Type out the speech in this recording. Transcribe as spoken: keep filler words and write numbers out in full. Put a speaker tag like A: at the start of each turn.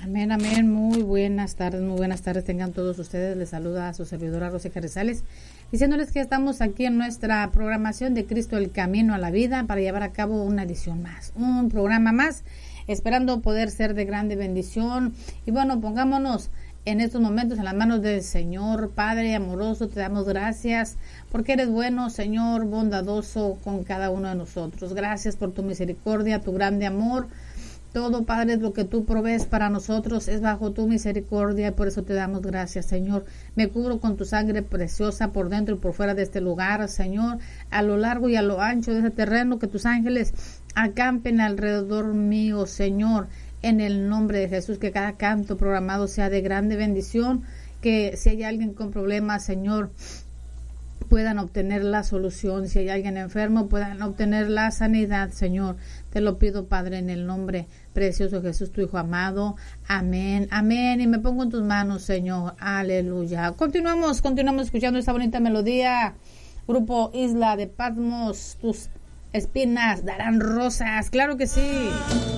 A: Amén, amén. Muy buenas tardes, muy buenas tardes tengan todos ustedes. Les saluda a su servidora Rosy Carrizales, diciéndoles que estamos aquí en nuestra programación de Cristo el Camino a la Vida para llevar a cabo una edición más, un programa más, esperando poder ser de grande bendición. Y bueno, pongámonos en estos momentos en las manos del Señor. Padre amoroso, te damos gracias porque eres bueno, Señor, bondadoso con cada uno de nosotros. Gracias por tu misericordia, tu grande amor. Todo, Padre, lo que tú provees para nosotros es bajo tu misericordia y por eso te damos gracias, Señor. Me cubro con tu sangre preciosa por dentro y por fuera de este lugar, Señor, a lo largo y a lo ancho de este terreno, que tus ángeles acampen alrededor mío, Señor, en el nombre de Jesús, que cada canto programado sea de grande bendición, que si hay alguien con problemas, Señor, puedan obtener la solución, si hay alguien enfermo, puedan obtener la sanidad, Señor. Te lo pido, Padre, en el nombre precioso de Jesús, tu Hijo amado. Amén, amén. Y me pongo en tus manos, Señor. Aleluya. Continuamos, continuamos escuchando esta bonita melodía. Grupo Isla de Patmos, tus espinas darán rosas. Claro que sí.